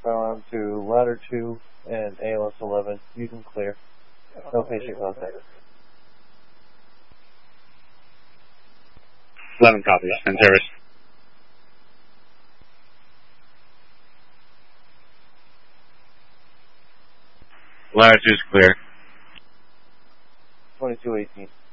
on to ladder 2 and ALS 11. You can clear. No patient contact. 11 copies. And service. Ladder 2 is clear. 2218.